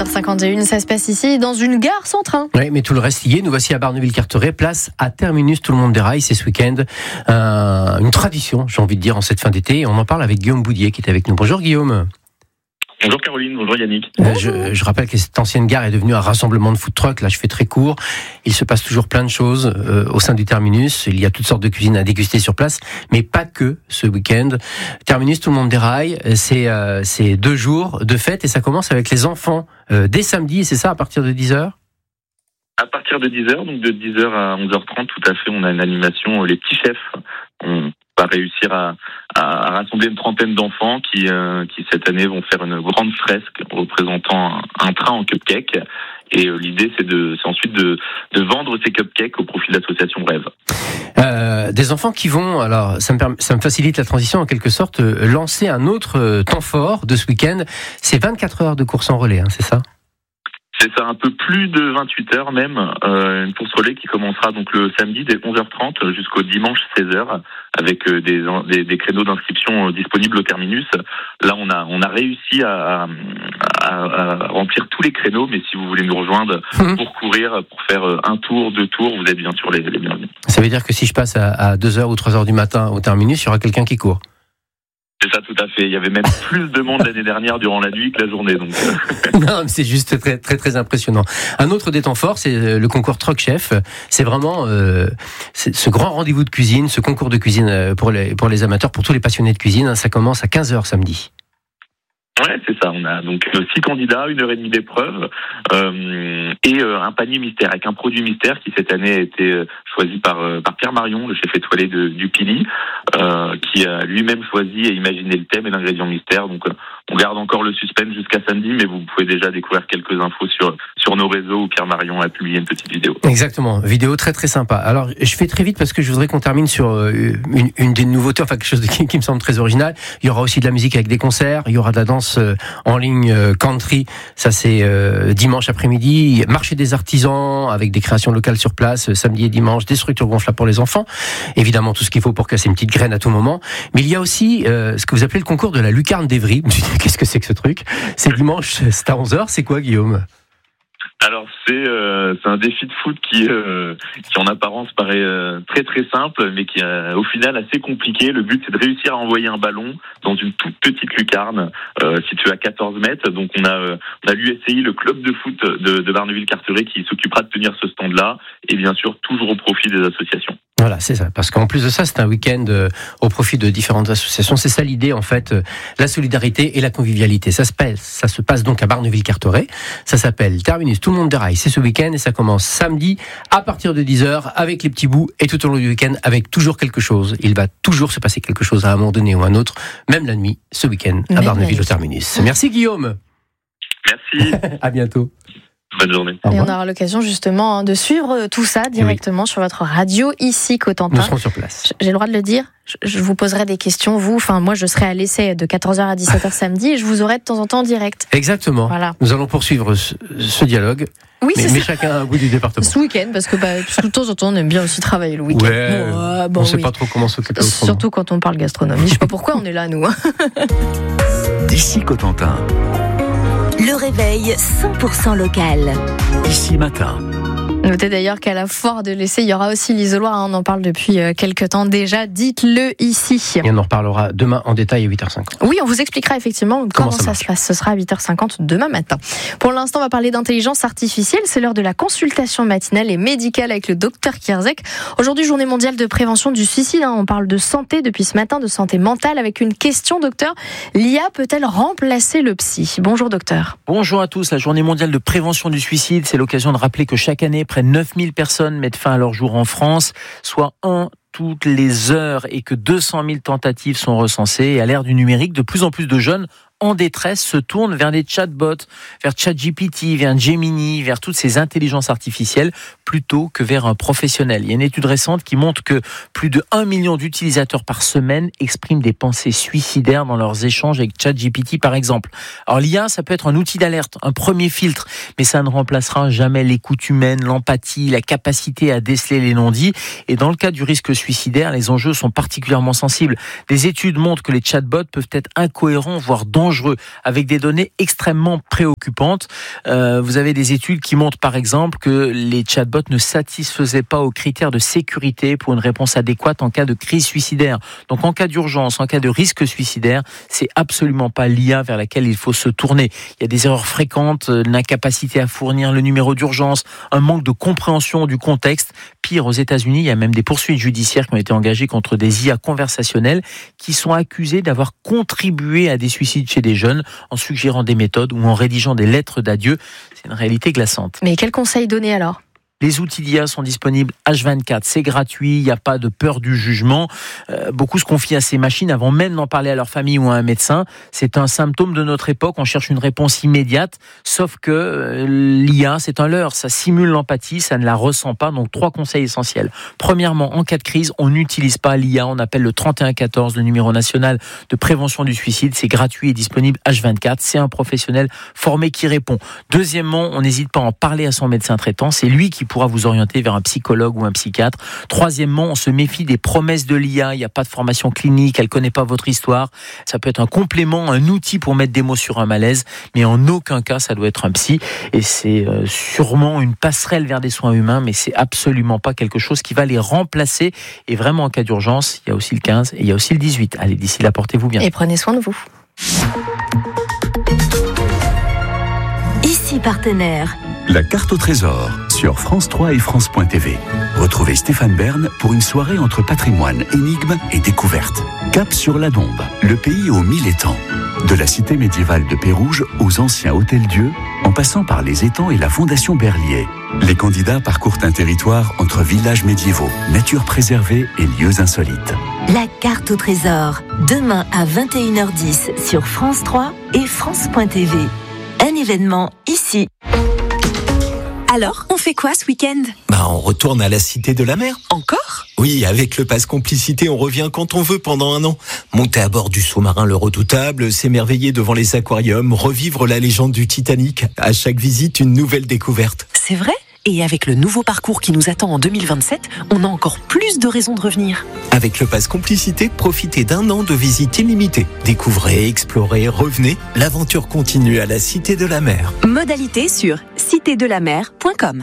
7h51, ça se passe ici dans une gare sans train. Oui, mais tout le reste y est. Nous voici à Barneville-Carteret, place à Terminus, tout le monde déraille. C'est ce week-end une tradition, j'ai envie de dire, en cette fin d'été. Et on en parle avec Guillaume Boudier qui est avec nous. Bonjour Guillaume. Bonjour Caroline, bonjour Yannick. Je rappelle que cette ancienne gare est devenue un rassemblement de food trucks. Là, je fais très court. Il se passe toujours plein de choses au sein du Terminus. Il y a toutes sortes de cuisines à déguster sur place, mais pas que ce week-end. Terminus, tout le monde déraille. C'est 2 jours de fête et ça commence avec les enfants dès samedi. Et c'est ça, à partir de 10h ? À partir de 10h, donc de 10h à 11h30, tout à fait, on a une animation Les Petits Chefs. On va réussir à rassembler une trentaine d'enfants qui cette année vont faire une grande fresque représentant un train en cupcake. Et l'idée, c'est ensuite de vendre ces cupcakes au profit de l'association Rêve. Des enfants qui vont, alors ça me facilite la transition en quelque sorte, lancer un autre temps fort de ce week-end. C'est 24 heures de course en relais, c'est ça ? C'est ça, un peu plus de 28 heures même, une course relais qui commencera donc le samedi dès 11h30 jusqu'au dimanche 16h avec des créneaux d'inscription disponibles au terminus. Là, on a réussi à remplir tous les créneaux, mais si vous voulez nous rejoindre pour courir, pour faire un tour, 2 tours, vous êtes bien sûr les bienvenus. Ça veut dire que si je passe à 2h ou 3h du matin au terminus, il y aura quelqu'un qui court? C'est ça, tout à fait. Il y avait même plus de monde l'année dernière durant la nuit que la journée. Donc. Non, mais c'est juste très, très, très impressionnant. Un autre des temps forts, c'est le concours Truck Chef. C'est vraiment ce grand rendez-vous de cuisine, ce concours de cuisine pour les amateurs, pour tous les passionnés de cuisine. Ça commence à 15h samedi. Ouais, c'est ça. On a donc 6 candidats, 1h30 d'épreuve et un panier mystère avec un produit mystère qui cette année a été choisi par Pierre Marion, le chef étoilé du Pili, qui a lui-même choisi et imaginé le thème et l'ingrédient mystère. Donc on garde encore le suspense jusqu'à samedi, mais vous pouvez déjà découvrir quelques infos sur nos réseaux où Pierre Marion a publié une petite vidéo. Exactement, vidéo très très sympa. Alors je fais très vite parce que je voudrais qu'on termine sur une des nouveautés, enfin quelque chose qui me semble très original. Il y aura aussi de la musique avec des concerts, il y aura de la danse en ligne country, ça c'est dimanche après-midi, marché des artisans avec des créations locales sur place samedi et dimanche, des structures gonflables pour les enfants, évidemment tout ce qu'il faut pour casser une petite graine à tout moment, mais il y a aussi ce que vous appelez le concours de la lucarne d'Evry. Je me suis dit, qu'est-ce que c'est que ce truc? C'est dimanche, c'est à 11h, c'est quoi Guillaume? Alors c'est un défi de foot qui en apparence paraît très très simple, mais qui est au final assez compliqué. Le but c'est de réussir à envoyer un ballon dans une toute petite lucarne située à 14 mètres. Donc on a l'USCI, le club de foot de Barneville-Carteret, qui s'occupera de tenir ce stand-là, et bien sûr toujours au profit des associations. Voilà, c'est ça. Parce qu'en plus de ça, c'est un week-end au profit de différentes associations. C'est ça l'idée, en fait, la solidarité et la convivialité. Ça se passe donc à Barneville-Carteret. Ça s'appelle Terminus, tout le monde déraille. C'est ce week-end et ça commence samedi à partir de 10h avec les petits bouts et tout au long du week-end avec toujours quelque chose. Il va toujours se passer quelque chose à un moment donné ou à un autre, même la nuit, ce week-end à Barneville au Terminus. Merci Guillaume. Merci. À bientôt. Bonne journée. Et on aura l'occasion justement de suivre tout ça directement sur votre radio ici Cotentin. Nous serons sur place. J'ai le droit de le dire, je vous poserai des questions, moi je serai à l'essai de 14h à 17h samedi et je vous aurai de temps en temps en direct. Exactement. Voilà. Nous allons poursuivre ce dialogue. Oui, mais chacun à un bout du département. Ce week-end, parce que de temps en temps on aime bien aussi travailler le week-end. Ouais, on ne sait pas trop comment s'occuper autrement. Surtout quand on parle gastronomie. Je ne sais pas pourquoi on est là nous. D'ici Cotentin. Le réveil 100% local. Ici matin. Notez d'ailleurs qu'à la foire de l'essai, il y aura aussi l'isoloir. On en parle depuis quelques temps déjà. Dites-le ici. Et on en reparlera demain en détail à 8h50. Oui, on vous expliquera effectivement comment ça se passe. Ce sera à 8h50 demain matin. Pour l'instant, on va parler d'intelligence artificielle. C'est l'heure de la consultation matinale et médicale avec le docteur Kierzek. Aujourd'hui, journée mondiale de prévention du suicide. On parle de santé depuis ce matin, de santé mentale. Avec une question, docteur. L'IA peut-elle remplacer le psy? Bonjour, docteur. Bonjour à tous. La journée mondiale de prévention du suicide, c'est l'occasion de rappeler que chaque année, près de 9000 personnes mettent fin à leur jour en France, soit toutes les heures, et que 200 000 tentatives sont recensées. Et à l'ère du numérique, de plus en plus de jeunes en détresse se tournent vers des chatbots, vers ChatGPT, vers Gemini, vers toutes ces intelligences artificielles, plutôt que vers un professionnel. Il y a une étude récente qui montre que plus de 1 million d'utilisateurs par semaine expriment des pensées suicidaires dans leurs échanges avec ChatGPT, par exemple. Alors l'IA, ça peut être un outil d'alerte, un premier filtre, mais ça ne remplacera jamais l'écoute humaine, l'empathie, la capacité à déceler les non-dits. Et dans le cas du risque suicidaire, les enjeux sont particulièrement sensibles. Des études montrent que les chatbots peuvent être incohérents, voire dangereux dangereux, avec des données extrêmement préoccupantes. Vous avez des études qui montrent par exemple que les chatbots ne satisfaisaient pas aux critères de sécurité pour une réponse adéquate en cas de crise suicidaire. Donc en cas d'urgence, en cas de risque suicidaire, c'est absolument pas l'IA vers laquelle il faut se tourner. Il y a des erreurs fréquentes, l'incapacité à fournir le numéro d'urgence, un manque de compréhension du contexte. Pire, aux États-Unis, il y a même des poursuites judiciaires qui ont été engagées contre des IA conversationnelles qui sont accusées d'avoir contribué à des suicides chez des jeunes en suggérant des méthodes ou en rédigeant des lettres d'adieu. C'est une réalité glaçante. Mais quels conseils donner alors ? Les outils d'IA sont disponibles H24, c'est gratuit, il n'y a pas de peur du jugement. Beaucoup se confient à ces machines avant même d'en parler à leur famille ou à un médecin. C'est un symptôme de notre époque, on cherche une réponse immédiate, sauf que l'IA, c'est un leurre, ça simule l'empathie, ça ne la ressent pas, donc 3 conseils essentiels. Premièrement, en cas de crise, on n'utilise pas l'IA, on appelle le 3114, le numéro national de prévention du suicide, c'est gratuit et disponible H24, c'est un professionnel formé qui répond. Deuxièmement, on n'hésite pas à en parler à son médecin traitant, c'est lui qui pourra vous orienter vers un psychologue ou un psychiatre. Troisièmement, on se méfie des promesses de l'IA. Il n'y a pas de formation clinique, elle ne connaît pas votre histoire. Ça peut être un complément, un outil pour mettre des mots sur un malaise, mais en aucun cas, ça doit être un psy. Et c'est sûrement une passerelle vers des soins humains, mais c'est absolument pas quelque chose qui va les remplacer. Et vraiment, en cas d'urgence, il y a aussi le 15 et il y a aussi le 18. Allez, d'ici là, portez-vous bien. Et prenez soin de vous. Ici Partenaire. La carte au trésor sur France 3 et France.tv. Retrouvez Stéphane Bern pour une soirée entre patrimoine, énigmes et découvertes. Cap sur la Dombe, le pays aux 1000 étangs. De la cité médiévale de Pérouge aux anciens hôtels-dieux, en passant par les étangs et la fondation Berlier. Les candidats parcourent un territoire entre villages médiévaux, nature préservée et lieux insolites. La carte au trésor, demain à 21h10 sur France 3 et France.tv. Un événement ici. Alors, on fait quoi ce week-end ? On retourne à la Cité de la Mer. Encore ? Oui, avec le pass Complicité, on revient quand on veut pendant 1 an. Monter à bord du sous-marin Le Redoutable, s'émerveiller devant les aquariums, revivre la légende du Titanic. À chaque visite, une nouvelle découverte. C'est vrai ? Et avec le nouveau parcours qui nous attend en 2027, on a encore plus de raisons de revenir. Avec le pass Complicité, profitez d'1 an de visite illimitée. Découvrez, explorez, revenez. L'aventure continue à la Cité de la Mer. Modalité sur citédelamer.com.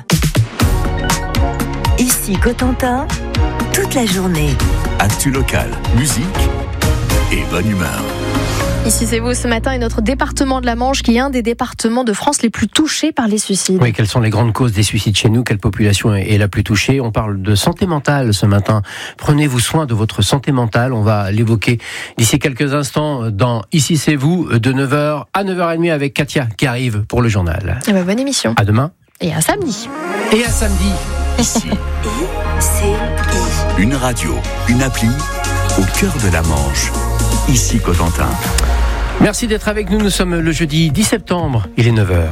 Ici Cotentin, toute la journée. Actu local, musique et bonne humeur. Ici c'est vous ce matin et notre département de la Manche qui est un des départements de France les plus touchés par les suicides. Oui, quelles sont les grandes causes des suicides chez nous ? Quelle population est la plus touchée ? On parle de santé mentale ce matin. Prenez-vous soin de votre santé mentale. On va l'évoquer d'ici quelques instants dans Ici c'est vous de 9h à 9h30 avec Katia qui arrive pour le journal. Et bonne émission. À demain. Et à samedi. Et à samedi. Ici, I-C-I. une radio, une appli au cœur de la Manche. Ici Cotentin. Merci d'être avec nous. Nous sommes le jeudi 10 septembre. Il est 9h.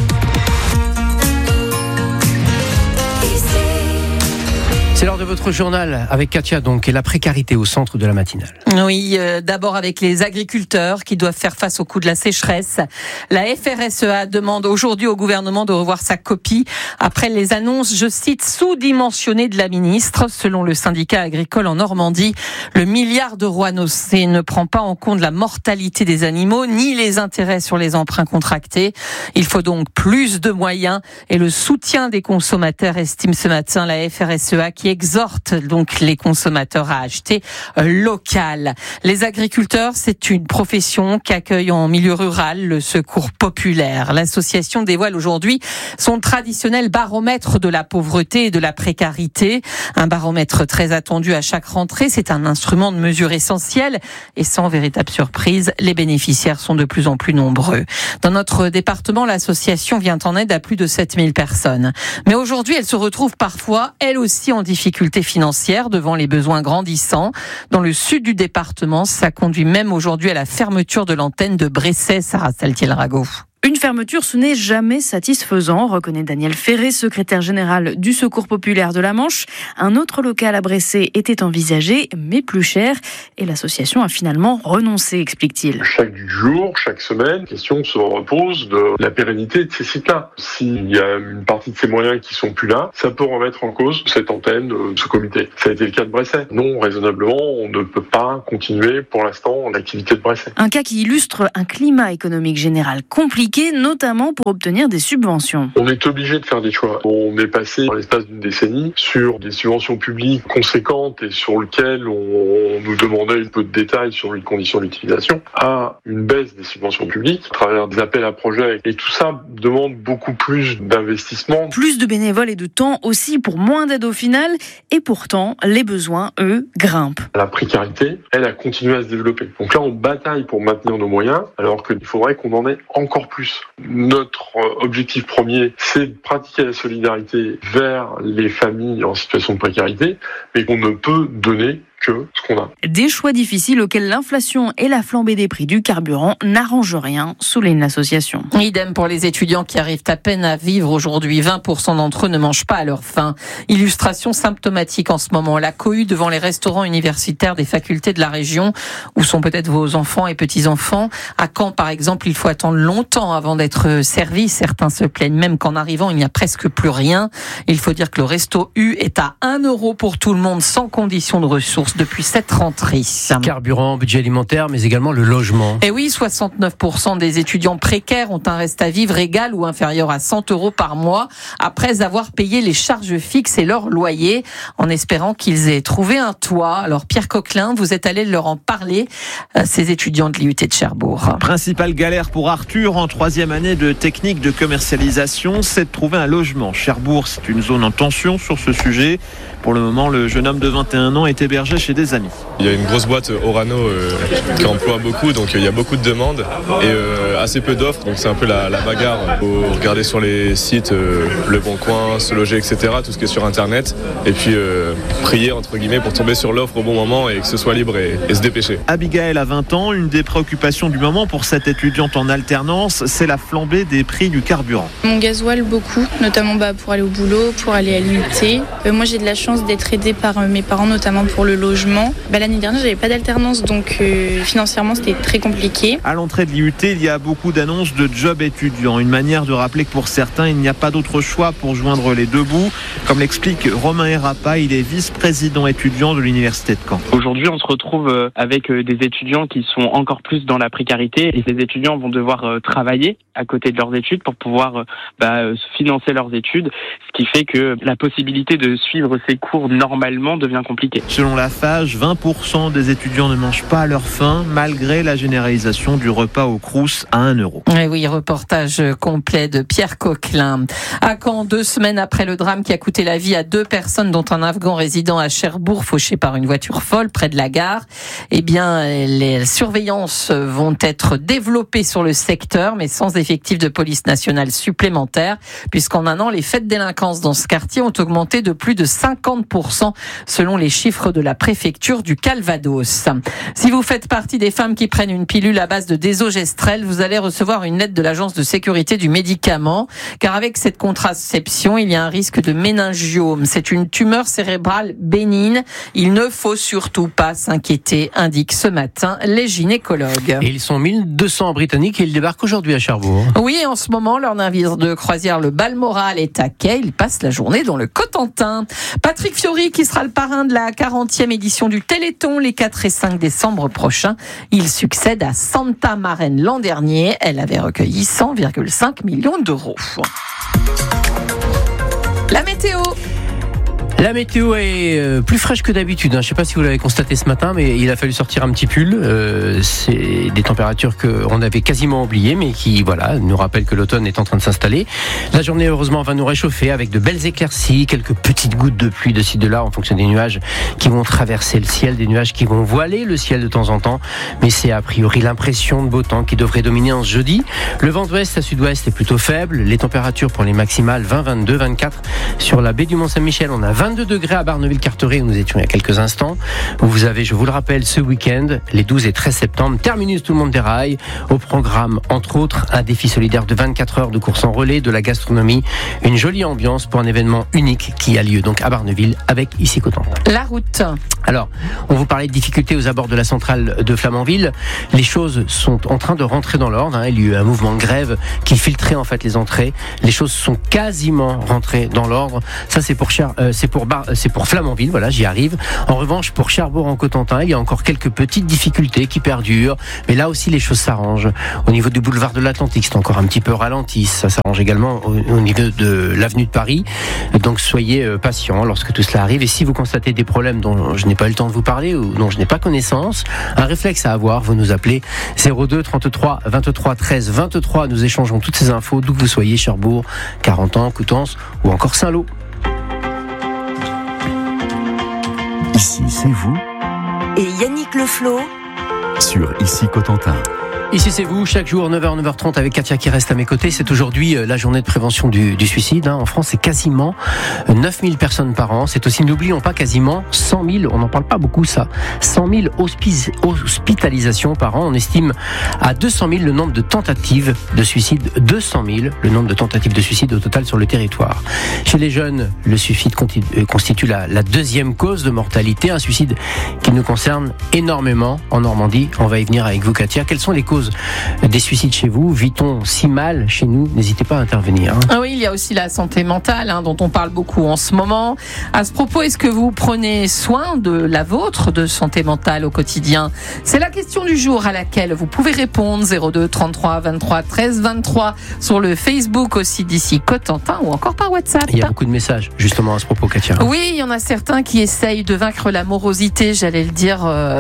C'est l'heure de votre journal avec Katia donc et la précarité au centre de la matinale. Oui, d'abord avec les agriculteurs qui doivent faire face au coût de la sécheresse. La FRSEA demande aujourd'hui au gouvernement de revoir sa copie après les annonces, je cite, sous-dimensionnées de la ministre. Selon le syndicat agricole en Normandie, le milliard d'euros annoncé ne prend pas en compte la mortalité des animaux ni les intérêts sur les emprunts contractés. Il faut donc plus de moyens et le soutien des consommateurs, estime ce matin la FRSEA qui exhorte donc les consommateurs à acheter local. Les agriculteurs, c'est une profession qui accueille en milieu rural le secours populaire. L'association dévoile aujourd'hui son traditionnel baromètre de la pauvreté et de la précarité. Un baromètre très attendu à chaque rentrée. C'est un instrument de mesure essentiel et sans véritable surprise, les bénéficiaires sont de plus en plus nombreux. Dans notre département, l'association vient en aide à plus de 7000 personnes. Mais aujourd'hui, elle se retrouve parfois, elle aussi, en difficultés financières devant les besoins grandissants. Dans le sud du département, ça conduit même aujourd'hui à la fermeture de l'antenne de Bresset, Sarah Saltiel-Rago. Une fermeture, ce n'est jamais satisfaisant, reconnaît Daniel Ferré, secrétaire général du Secours populaire de la Manche. Un autre local à Bressay était envisagé, mais plus cher. Et l'association a finalement renoncé, explique-t-il. Chaque jour, chaque semaine, la question se repose de la pérennité de ces sites-là. S'il y a une partie de ces moyens qui sont plus là, ça peut remettre en cause cette antenne, ce comité. Ça a été le cas de Bressay. Non, raisonnablement, on ne peut pas continuer pour l'instant l'activité de Bressay. Un cas qui illustre un climat économique général compliqué, notamment pour obtenir des subventions. On est obligé de faire des choix. On est passé, dans l'espace d'une décennie, sur des subventions publiques conséquentes et sur lesquelles on nous demandait un peu de détails sur les conditions d'utilisation, à une baisse des subventions publiques, à travers des appels à projets. Et tout ça demande beaucoup plus d'investissement. Plus de bénévoles et de temps aussi pour moins d'aide au final. Et pourtant, les besoins, eux, grimpent. La précarité, elle a continué à se développer. Donc là, on bataille pour maintenir nos moyens, alors qu'il faudrait qu'on en ait encore plus. Notre objectif premier, c'est de pratiquer la solidarité vers les familles en situation de précarité, mais qu'on ne peut donner que ce qu'on a. Des choix difficiles auxquels l'inflation et la flambée des prix du carburant n'arrangent rien, souligne l'association. Idem pour les étudiants qui arrivent à peine à vivre aujourd'hui. 20% d'entre eux ne mangent pas à leur faim. Illustration symptomatique en ce moment. La cohue devant les restaurants universitaires des facultés de la région, où sont peut-être vos enfants et petits-enfants. À Caen, par exemple, il faut attendre longtemps avant d'être servi. Certains se plaignent même qu'en arrivant, il n'y a presque plus rien. Il faut dire que le resto U est à 1 € pour tout le monde, sans condition de ressources, depuis cette rentrée. Carburant, budget alimentaire, mais également le logement. Et oui, 69% des étudiants précaires ont un reste à vivre égal ou inférieur à 100 € par mois, après avoir payé les charges fixes et leur loyer, en espérant qu'ils aient trouvé un toit. Alors Pierre Coquelin, vous êtes allé leur en parler, ces étudiants de l'IUT de Cherbourg. Principale galère pour Arthur en 3e année de technique de commercialisation, c'est de trouver un logement. Cherbourg, c'est une zone en tension sur ce sujet. Pour le moment, le jeune homme de 21 ans est hébergé chez des amis. Il y a une grosse boîte Orano qui emploie beaucoup, donc il y a beaucoup de demandes et assez peu d'offres, donc c'est un peu la bagarre. Il faut regarder sur les sites Le Bon Coin, Se Loger, etc., tout ce qui est sur Internet, et puis prier, entre guillemets, pour tomber sur l'offre au bon moment et que ce soit libre et se dépêcher. Abigail a 20 ans, une des préoccupations du moment pour cette étudiante en alternance, c'est la flambée des prix du carburant. Mon gasoil beaucoup, notamment pour aller au boulot, pour aller à l'IUT. Moi j'ai de la chance d'être aidée par mes parents, notamment pour le logement. L'année dernière, j'avais pas d'alternance, donc financièrement, c'était très compliqué. À l'entrée de l'IUT, il y a beaucoup d'annonces de jobs étudiants. Une manière de rappeler que pour certains, il n'y a pas d'autre choix pour joindre les deux bouts. Comme l'explique Romain Herapa, il est vice-président étudiant de l'Université de Caen. Aujourd'hui, on se retrouve avec des étudiants qui sont encore plus dans la précarité et ces étudiants vont devoir travailler à côté de leurs études pour pouvoir financer leurs études, ce qui fait que la possibilité de suivre ces cours normalement devient compliquée. Selon la FAGE, 20% des étudiants ne mangent pas à leur faim, malgré la généralisation du repas au Crous à 1 €. Et oui, reportage complet de Pierre Coquelin. À Caen, 2 semaines après le drame qui a coûté la vie à 2 personnes, dont un Afghan résidant à Cherbourg, fauché par une voiture folle près de la gare, eh bien, les surveillances vont être développées sur le secteur, mais sans effectifs de police nationale supplémentaires, puisqu'en un an, les faits de délinquance dans ce quartier ont augmenté de plus de 50%, selon les chiffres de la préfecture du Calvados. Si vous faites partie des femmes qui prennent une pilule à base de désogestrel, vous allez recevoir une lettre de l'Agence de sécurité du médicament, car avec cette contraception, il y a un risque de méningiome. C'est une tumeur cérébrale bénigne. Il ne faut surtout pas s'inquiéter, indiquent ce matin les gynécologues. Et ils sont 1200 Britanniques et ils débarquent aujourd'hui à Cherbourg. Oui, en ce moment, leur navire de croisière, le Balmoral, est à quai. Ils passent la journée dans le Cotentin. Patrick Fiori, qui sera le parrain de la 40e édition du Téléthon les 4 et 5 décembre prochains. Il succède à Santa Marraine l'an dernier. Elle avait recueilli 100,5 millions d'euros. La météo. La météo est plus fraîche que d'habitude. Je ne sais pas si vous l'avez constaté ce matin, mais il a fallu sortir un petit pull. C'est des températures qu'on avait quasiment oubliées, mais qui nous rappellent que l'automne est en train de s'installer. La journée, heureusement, va nous réchauffer avec de belles éclaircies, quelques petites gouttes de pluie de ci, de là, en fonction des nuages qui vont traverser le ciel, des nuages qui vont voiler le ciel de temps en temps. Mais c'est a priori l'impression de beau temps qui devrait dominer en ce jeudi. Le vent d'ouest à sud-ouest est plutôt faible. Les températures pour les maximales 20, 22, 24. Sur la baie du Mont-Saint-Michel, on a 20 22 degrés à Barneville-Carteret où nous étions il y a quelques instants. Vous avez, je vous le rappelle, ce week-end, les 12 et 13 septembre, terminus Tout le monde déraille. Au programme, entre autres, un défi solidaire de 24 heures de course en relais, de la gastronomie, une jolie ambiance pour un événement unique qui a lieu donc à Barneville avec ici Cotentin. La route. Alors, on vous parlait de difficultés aux abords de la centrale de Flamanville. Les choses sont en train de rentrer dans l'ordre. Il y a eu un mouvement de grève qui filtrait en fait les entrées. Les choses sont quasiment rentrées dans l'ordre. Ça, c'est pour Flamanville. Voilà, j'y arrive. En revanche, pour Cherbourg-en-Cotentin, il y a encore quelques petites difficultés qui perdurent. Mais là aussi, les choses s'arrangent. Au niveau du boulevard de l'Atlantique, c'est encore un petit peu ralenti. Ça s'arrange également au niveau de l'avenue de Paris. Donc, soyez patients lorsque tout cela arrive. Et si vous constatez des problèmes dont je n'ai pas eu le temps de vous parler ou dont je n'ai pas connaissance, un réflexe à avoir, vous nous appelez 02 33 23 13 23. Nous échangeons toutes ces infos d'où que vous soyez, Cherbourg, 40 ans, Coutances ou encore Saint-Lô. Ici, c'est vous. Et Yannick Leflot Sur Ici Cotentin. Ici c'est vous, chaque jour 9h, 9h30 avec Katia qui reste à mes côtés. C'est aujourd'hui la journée de prévention du suicide. En France, c'est quasiment 9000 personnes par an. C'est aussi, n'oublions pas, quasiment 100 000, on n'en parle pas beaucoup ça, 100 000 hospitalisations par an. On estime à 200 000 le nombre de tentatives de suicide, 200 000 le nombre de tentatives de suicide au total sur le territoire. Chez les jeunes, le suicide constitue la deuxième cause de mortalité, un suicide qui nous concerne énormément en Normandie. On va y venir avec vous, Katia. Quelles sont les causes des suicides chez vous? Vit-on si mal chez nous? N'hésitez pas à intervenir. Ah oui, il y a aussi la santé mentale dont on parle beaucoup en ce moment. À ce propos, est-ce que vous prenez soin de la vôtre de santé mentale au quotidien? C'est la question du jour à laquelle vous pouvez répondre. 02 33 23 13 23 sur le Facebook aussi d'ici Cotentin ou encore par WhatsApp. Il y a beaucoup de messages justement à ce propos, Katia. Oui, il y en a certains qui essayent de vaincre la morosité, j'allais le dire,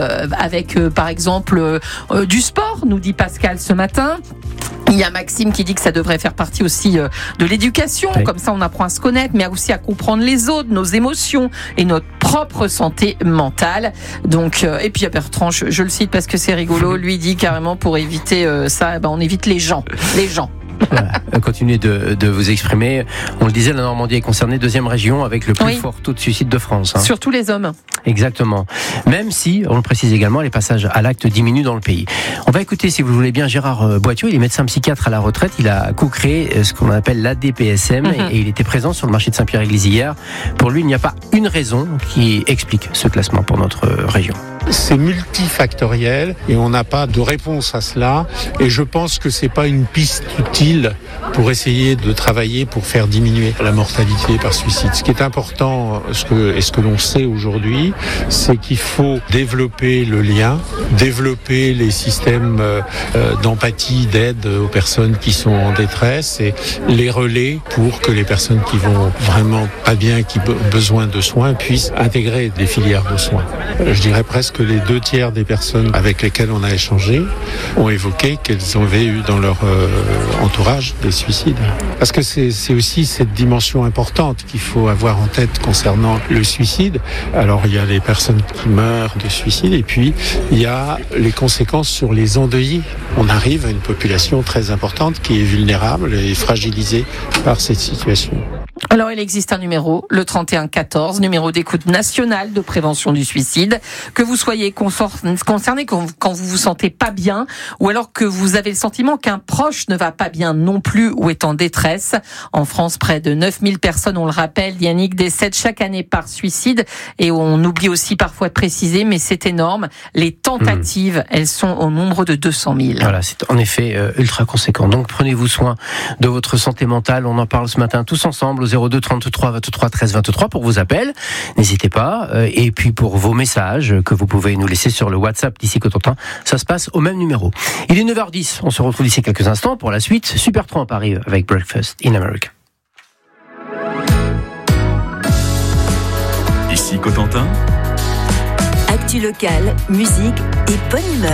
avec par exemple du sport, nous dit Pascal ce matin. Il y a Maxime qui dit que ça devrait faire partie aussi de l'éducation. Oui. Comme ça, on apprend à se connaître, mais aussi à comprendre les autres, nos émotions et notre propre santé mentale. Donc, et puis il y a Bertrand, je le cite parce que c'est rigolo, lui dit carrément pour éviter ça, on évite les gens. Voilà, continuez de vous exprimer. On le disait, la Normandie est concernée, deuxième région avec le plus fort taux de suicide de France. Surtout les hommes. Exactement. Même si, on le précise également, les passages à l'acte diminuent dans le pays. On va écouter, si vous voulez bien, Gérard Boittieu. Il est médecin psychiatre à la retraite. Il a co-créé ce qu'on appelle l'ADPSM et il était présent sur le marché de Saint-Pierre-Église hier. Pour lui, il n'y a pas une raison qui explique ce classement pour notre région. C'est multifactoriel et on n'a pas de réponse à cela. Et je pense que c'est pas une piste utile pour essayer de travailler pour faire diminuer la mortalité par suicide. Ce qui est important, ce que l'on sait aujourd'hui, c'est qu'il faut développer le lien, développer les systèmes d'empathie, d'aide aux personnes qui sont en détresse et les relais pour que les personnes qui vont vraiment pas bien, qui ont besoin de soins, puissent intégrer des filières de soins. Je dirais presque que les 2/3 des personnes avec lesquelles on a échangé ont évoqué qu'elles avaient eu dans leur entourage des suicides. Parce que c'est aussi cette dimension importante qu'il faut avoir en tête concernant le suicide. Alors il y a les personnes qui meurent de suicide et puis il y a les conséquences sur les endeuillés. On arrive à une population très importante qui est vulnérable et fragilisée par cette situation. Alors, il existe un numéro, le 3114, numéro d'écoute nationale de prévention du suicide. Que vous soyez concerné quand vous vous sentez pas bien, ou alors que vous avez le sentiment qu'un proche ne va pas bien non plus ou est en détresse. En France, près de 9000 personnes, on le rappelle, Yannick, décèdent chaque année par suicide. Et on oublie aussi parfois de préciser, mais c'est énorme. Les tentatives, elles sont au nombre de 200 000. Voilà, c'est en effet ultra conséquent. Donc, prenez-vous soin de votre santé mentale. On en parle ce matin tous ensemble au 02 33 23 13 23 pour vos appels. N'hésitez pas. Et puis pour vos messages que vous pouvez nous laisser sur le WhatsApp d'ici Cotentin, ça se passe au même numéro. Il est 9h10. On se retrouve d'ici quelques instants pour la suite. Super 3 à Paris avec Breakfast in America. Ici Cotentin. Actu locale, musique et bonne humeur.